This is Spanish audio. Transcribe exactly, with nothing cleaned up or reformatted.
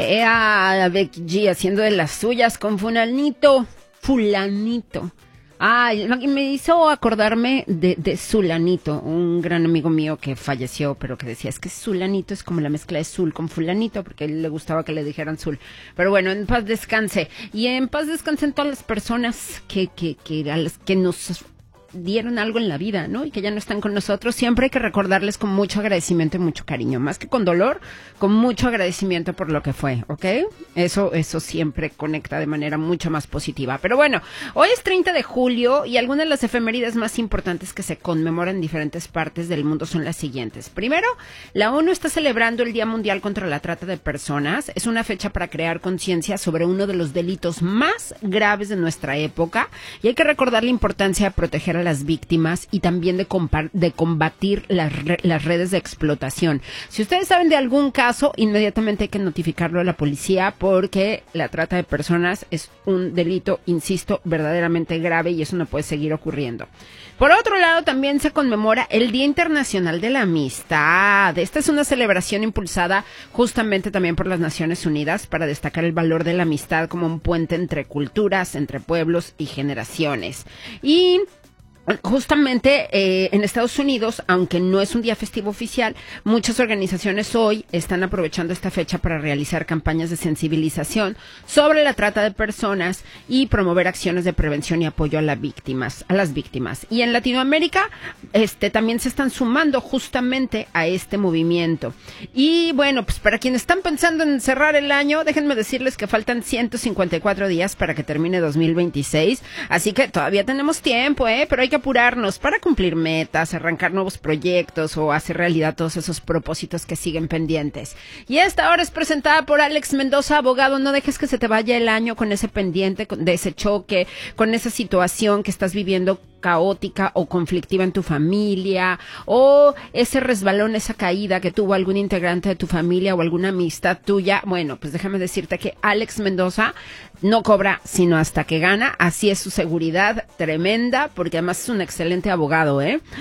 Eh, a Becky G haciendo de las suyas con fulanito, fulanito. Ay, me hizo acordarme de, de Zulanito, un gran amigo mío que falleció, pero que decía, es que Zulanito es como la mezcla de Zul con fulanito, porque a él le gustaba que le dijeran Zul. Pero bueno, en paz descanse. Y en paz descansen todas las personas que, que, que, a las que nos dieron algo en la vida, ¿no? Y que ya no están con nosotros. Siempre hay que recordarles con mucho agradecimiento y mucho cariño. Más que con dolor, con mucho agradecimiento por lo que fue, ¿ok? Eso, eso siempre conecta de manera mucho más positiva. Pero bueno, hoy es treinta de julio y algunas de las efemérides más importantes que se conmemoran en diferentes partes del mundo son las siguientes. Primero, la ONU está celebrando el Día Mundial contra la Trata de Personas. Es una fecha para crear conciencia sobre uno de los delitos más graves de nuestra época y hay que recordar la importancia de proteger a las víctimas y también de, compa- de combatir las, re- las redes de explotación. Si ustedes saben de algún caso, inmediatamente hay que notificarlo a la policía porque la trata de personas es un delito, insisto, verdaderamente grave y eso no puede seguir ocurriendo. Por otro lado, también se conmemora el Día Internacional de la Amistad. Esta es una celebración impulsada justamente también por las Naciones Unidas para destacar el valor de la amistad como un puente entre culturas, entre pueblos y generaciones. Y justamente eh, en Estados Unidos, aunque no es un día festivo oficial, muchas organizaciones hoy están aprovechando esta fecha para realizar campañas de sensibilización sobre la trata de personas y promover acciones de prevención y apoyo a las víctimas, a las víctimas. Y en Latinoamérica, este, también se están sumando justamente a este movimiento. Y bueno, pues para quienes están pensando en cerrar el año, déjenme decirles que faltan ciento cincuenta y cuatro días para que termine dos mil veintiséis, así que todavía tenemos tiempo, ¿eh? Pero hay que apurarnos para cumplir metas, arrancar nuevos proyectos o hacer realidad todos esos propósitos que siguen pendientes. Y esta hora es presentada por Alex Mendoza, abogado. No dejes que se te vaya el año con ese pendiente, de ese choque, con esa situación que estás viviendo caótica o conflictiva en tu familia, o ese resbalón, esa caída que tuvo algún integrante de tu familia o alguna amistad tuya. Bueno, pues déjame decirte que Alex Mendoza no cobra sino hasta que gana, así es su seguridad tremenda, porque además es un excelente abogado, ¿eh?